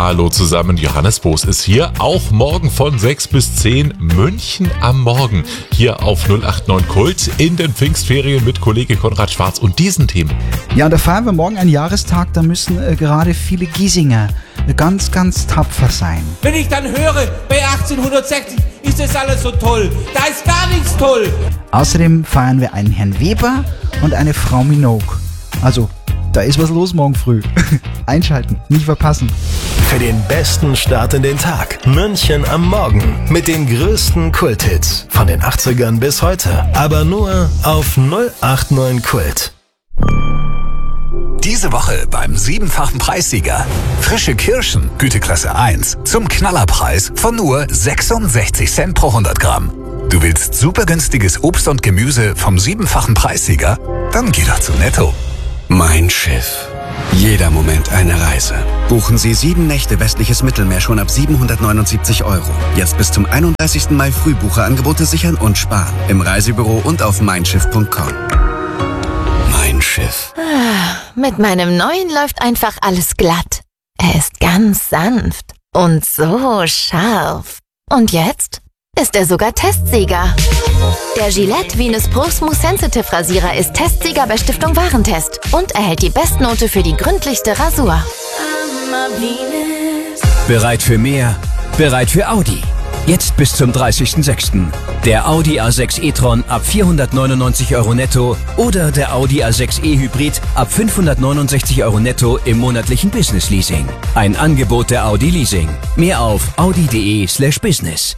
Hallo zusammen, Johannes Boos ist hier. Auch morgen von 6 bis 10 München am Morgen. Hier auf 089 Kult in den Pfingstferien mit Kollege Konrad Schwarz und diesen Themen. Ja, und da feiern wir morgen einen Jahrestag, da müssen gerade viele Giesinger ganz, ganz tapfer sein. Wenn ich dann höre, bei 1860 ist das alles so toll, da ist gar nichts toll. Außerdem feiern wir einen Herrn Weber und eine Frau Minogue. Also, da ist was los morgen früh. Einschalten, nicht verpassen. Für den besten Start in den Tag. München am Morgen mit den größten Kulthits von den 80ern bis heute. Aber nur auf 089 Kult. Diese Woche beim 7-fachen Preissieger. Frische Kirschen, Güteklasse 1, zum Knallerpreis von nur 66 Cent pro 100 Gramm. Du willst super günstiges Obst und Gemüse vom 7-fachen Preissieger? Dann geh doch zu Netto. Mein Schiff. Jeder Moment eine Reise. Buchen Sie 7 Nächte westliches Mittelmeer schon ab 779 €. Jetzt bis zum 31. Mai Frühbucherangebote sichern und sparen. Im Reisebüro und auf meinschiff.com. Mein Schiff. Mit meinem neuen läuft einfach alles glatt. Er ist ganz sanft und so scharf. Und jetzt ist er sogar Testsieger. Der Gillette Venus Pro Smooth Sensitive Rasierer ist Testsieger bei Stiftung Warentest und erhält die Bestnote für die gründlichste Rasur. Bereit für mehr? Bereit für Audi. Jetzt bis zum 30.06. Der Audi A6 e-tron ab 499 € netto oder der Audi A6 e-Hybrid ab 569 € netto im monatlichen Business Leasing. Ein Angebot der Audi Leasing. Mehr auf audi.de/business.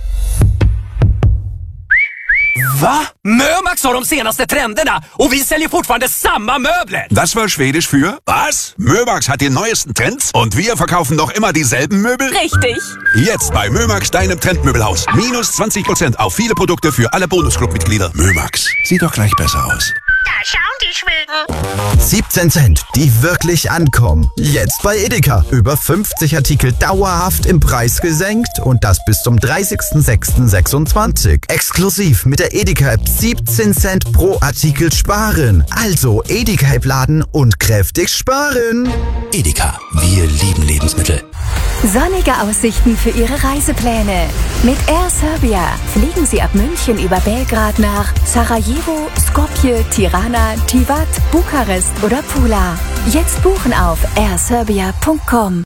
Va? Mömax har de senaste trenderna och vi säljer fortfarande samma möbler. Das war Schwedisch für was? Mömax hat die neuesten Trends und wir verkaufen noch immer dieselben Möbel? Richtig. Jetzt bei Mömax, deinem Trendmöbelhaus. Minus 20% auf viele Produkte für alle Bonusclub-Mitglieder. Mömax, sieht doch gleich besser aus. Da schauen die Schweden. 17 Cent, die wirklich ankommen. Jetzt bei Edeka. Über 50 Artikel dauerhaft im Preis gesenkt und das bis zum 30.06.26. Exklusiv mit der Edeka-App 17 Cent pro Artikel sparen. Also Edeka-App laden und kräftig sparen. Edeka, wir lieben Lebensmittel. Sonnige Aussichten für Ihre Reisepläne. Mit Air Serbia fliegen Sie ab München über Belgrad nach Sarajevo, Skopje, Tirana, Tivat, Bukarest oder Pula. Jetzt buchen auf airserbia.com.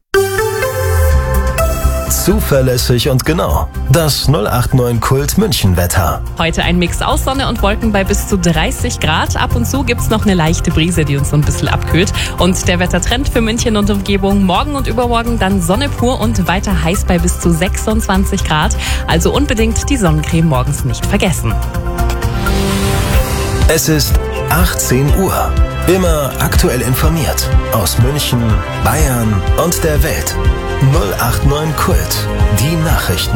Zuverlässig und genau. Das 089 Kult München Wetter. Heute ein Mix aus Sonne und Wolken bei bis zu 30 Grad. Ab und zu gibt's noch eine leichte Brise, die uns so ein bisschen abkühlt. Und der Wettertrend für München und Umgebung morgen und übermorgen dann Sonne pur und weiter heiß bei bis zu 26 Grad. Also unbedingt die Sonnencreme morgens nicht vergessen. Es ist 18 Uhr. Immer aktuell informiert. Aus München, Bayern und der Welt. 089 Kult. Die Nachrichten.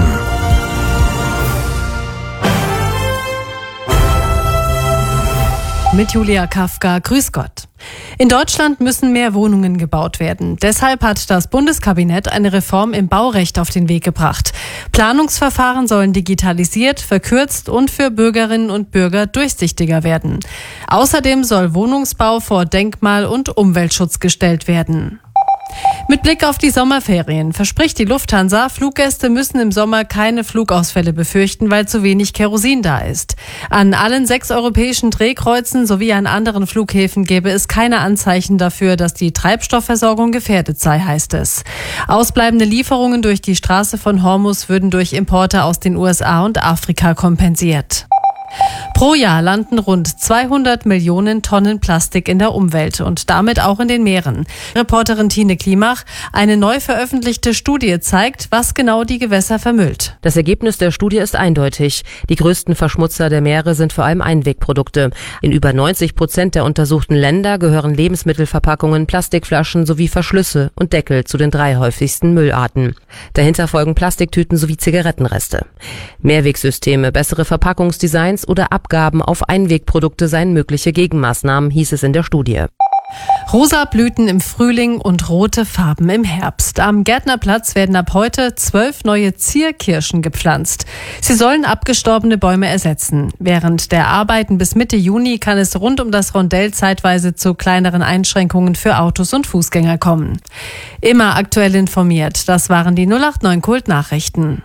Mit Julia Kafka, grüß Gott. In Deutschland müssen mehr Wohnungen gebaut werden. Deshalb hat das Bundeskabinett eine Reform im Baurecht auf den Weg gebracht. Planungsverfahren sollen digitalisiert, verkürzt und für Bürgerinnen und Bürger durchsichtiger werden. Außerdem soll Wohnungsbau vor Denkmal- und Umweltschutz gestellt werden. Mit Blick auf die Sommerferien verspricht die Lufthansa, Fluggäste müssen im Sommer keine Flugausfälle befürchten, weil zu wenig Kerosin da ist. An allen 6 europäischen Drehkreuzen sowie an anderen Flughäfen gäbe es keine Anzeichen dafür, dass die Treibstoffversorgung gefährdet sei, heißt es. Ausbleibende Lieferungen durch die Straße von Hormuz würden durch Importe aus den USA und Afrika kompensiert. Pro Jahr landen rund 200 Millionen Tonnen Plastik in der Umwelt und damit auch in den Meeren. Reporterin Tine Klimach, eine neu veröffentlichte Studie zeigt, was genau die Gewässer vermüllt. Das Ergebnis der Studie ist eindeutig. Die größten Verschmutzer der Meere sind vor allem Einwegprodukte. In über 90% der untersuchten Länder gehören Lebensmittelverpackungen, Plastikflaschen sowie Verschlüsse und Deckel zu den 3 häufigsten Müllarten. Dahinter folgen Plastiktüten sowie Zigarettenreste. Mehrwegsysteme, bessere Verpackungsdesigns oder Abgaben auf Einwegprodukte seien mögliche Gegenmaßnahmen, hieß es in der Studie. Rosa Blüten im Frühling und rote Farben im Herbst. Am Gärtnerplatz werden ab heute 12 neue Zierkirschen gepflanzt. Sie sollen abgestorbene Bäume ersetzen. Während der Arbeiten bis Mitte Juni kann es rund um das Rondell zeitweise zu kleineren Einschränkungen für Autos und Fußgänger kommen. Immer aktuell informiert. Das waren die 089 Kult Nachrichten.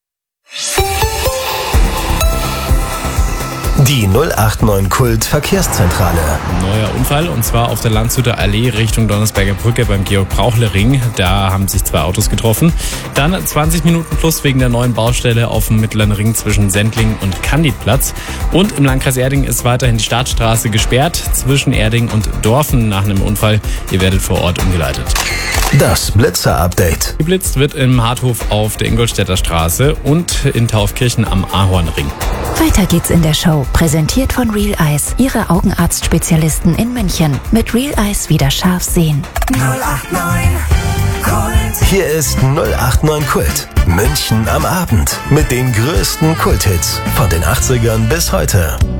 Die 089 Kult Verkehrszentrale. Neuer Unfall, und zwar auf der Landshütter Allee Richtung Donnersberger Brücke beim Georg-Brauchle-Ring. Da haben sich 2 Autos getroffen. Dann 20 Minuten plus wegen der neuen Baustelle auf dem Mittleren Ring zwischen Sendling und Candidplatz. Und im Landkreis Erding ist weiterhin die Startstraße gesperrt zwischen Erding und Dorfen nach einem Unfall. Ihr werdet vor Ort umgeleitet. Das Blitzer-Update. Geblitzt wird im Harthof auf der Ingolstädter Straße und in Taufkirchen am Ahornring. Weiter geht's in der Show. Präsentiert von Real Eyes, Ihre Augenarztspezialisten in München. Mit Real Eyes wieder scharf sehen. 089 Kult. Hier ist 089 Kult. München am Abend. Mit den größten Kulthits von den 80ern bis heute.